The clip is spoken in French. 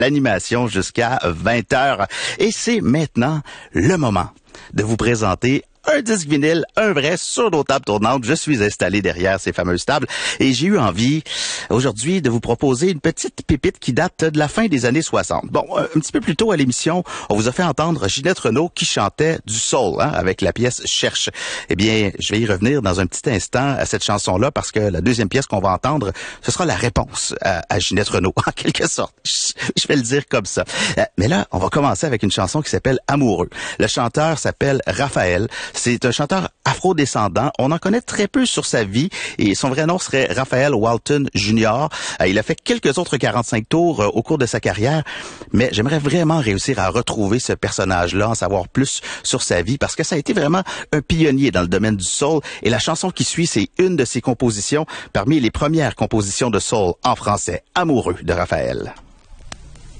l'animation jusqu'à 20 heures. Et c'est maintenant le moment de vous présenter un disque vinyle, un vrai, sur nos tables tournantes. Je suis installé derrière ces fameuses tables et j'ai eu envie aujourd'hui de vous proposer une petite pépite qui date de la fin des années 60. Bon, un petit peu plus tôt à l'émission, on vous a fait entendre Ginette Renault qui chantait du soul avec la pièce Cherche. Eh bien, je vais y revenir dans un petit instant à cette chanson-là parce que la deuxième pièce qu'on va entendre, ce sera la réponse à Ginette Renault, en quelque sorte. Je vais le dire comme ça. Mais là, on va commencer avec une chanson qui s'appelle Amoureux. Le chanteur s'appelle Raphaël. C'est un chanteur afro-descendant. On en connaît très peu sur sa vie et son vrai nom serait Raphaël Walton Jr. Il a fait quelques autres 45 tours au cours de sa carrière, mais j'aimerais vraiment réussir à retrouver ce personnage-là, en savoir plus sur sa vie, parce que ça a été vraiment un pionnier dans le domaine du soul et la chanson qui suit, c'est une de ses compositions parmi les premières compositions de soul en français, Amoureux de Raphaël.